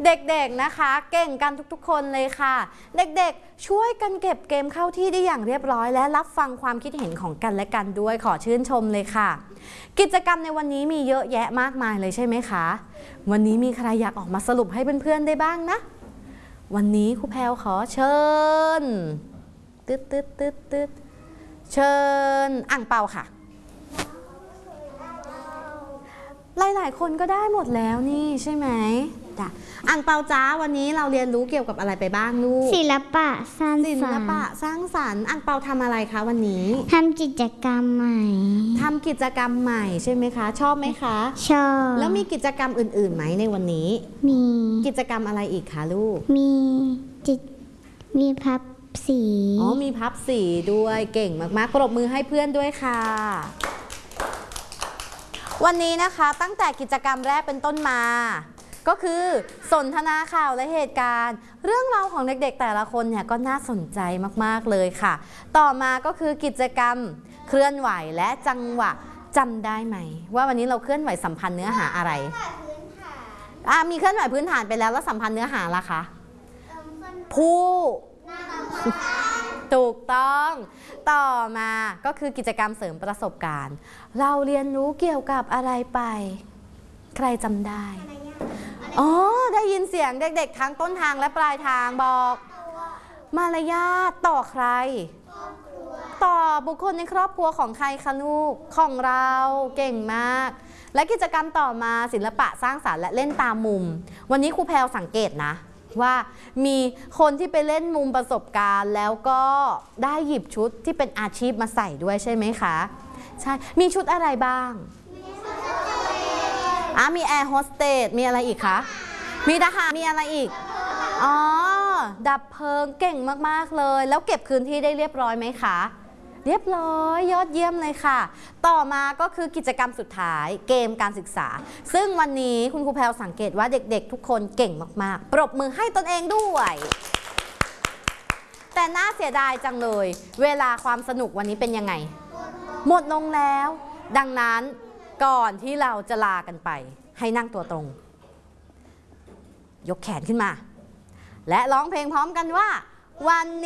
เด็กๆนะคะเก่งกันทุกๆคนเลยค่ะเด็กๆช่วยกันเก็บเกมเข้าที่ได้อย่างเรียบร้อยและรับฟังความคิดเห็นของกันและกันด้วยขอชื่นชมเลยค่ะกิจกรรมในวันนี้มีเยอะแยะมากมายเลยใช่ไหมคะวันนี้มีใครอยากออกมาสรุปให้เพื่อนๆได้บ้างนะวันนี้ครูแพรวขอเชิญเชิญอั่งเปาค่ะหลายๆคนก็ได้หมดแล้วนี่ใช่ไหมจ้ะอั่งเปาจ้าวันนี้เราเรียนรู้เกี่ยวกับอะไรไปบ้างลูกศิลปะสร้างสรรค์ศิลปะสร้างสรรค์อั่งเปาทำอะไรคะวันนี้ทำกิจกรรมใหม่ทำกิจกรรมใหม่ใช่ไหมคะชอบไหมคะชอบแล้วมีกิจกรรมอื่นๆไหมในวันนี้มีกิจกรรมอะไรอีกคะลูกมีพับสีอ๋อมีพับสีด้วยเก่งมากๆปรบมือให้เพื่อนด้วยค่ะวันนี้นะคะตั้งแต่กิจกรรมแรกเป็นต้นมาก็คือสนทนาข่าวและเหตุการณ์เรื่องราวของเด็กๆแต่ละคนเนี่ยก็น่าสนใจมากๆเลยค่ะต่อมาก็คือกิจกรรมเคลื่อนไหวและจังหวะจำได้ไหมว่าวันนี้เราเคลื่อนไหวสัมพันธ์เนื้อหาอะไรมีเคลื่อนไหวพื้นฐานไปแล้วสัมพันธ์เนื้อหาล่ะคะผู้ถูกต้องต่อมาก็คือกิจกรรมเสริมประสบการณ์เราเรียนรู้เกี่ยวกับอะไรไปใครจำได้อ๋อได้ยินเสียงเด็กๆทั้งต้นทางและปลายทางบอกมารยาทต่อใครต่อบุคคลในครอบครัวของใครคะลูกของเราเก่งมากและกิจกรรมต่อมาศิลปะสร้างสรรค์และเล่นตามมุมวันนี้ครูแพรวสังเกตนะว่ามีคนที่ไปเล่นมุมประสบการณ์แล้วก็ได้หยิบชุดที่เป็นอาชีพมาใส่ด้วยใช่ไหมคะใช่มีชุดอะไรบ้างมีแอร์โฮสเตสมีอะไรอีกคะมีทหารมีอะไรอีกอ๋อดับเพลิงเก่งมากๆเลยแล้วเก็บคืนที่ได้เรียบร้อยไหมคะเรียบร้อยยอดเยี่ยมเลยค่ะต่อมาก็คือกิจกรรมสุดท้ายเกมการศึกษาซึ่งวันนี้คุณครูแพรวสังเกตว่าเด็กๆทุกคนเก่งมากๆปรบมือให้ตนเองด้วยแต่น่าเสียดายจังเลยเวลาความสนุกวันนี้เป็นยังไงหมดลงแล้วดังนั้นก่อนที่เราจะลากันไปให้นั่งตัวตรงยกแขนขึ้นมาและร้องเพลงพร้อมกันว่าวัน